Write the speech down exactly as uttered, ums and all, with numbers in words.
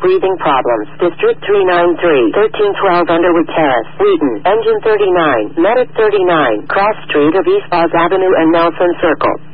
breathing problems. District three nine three, thirteen twelve Underwood Terrace, Wheaton. Engine thirty-nine, Medic thirty-nine, Cross Street of East Falls Avenue and Nelson Circle.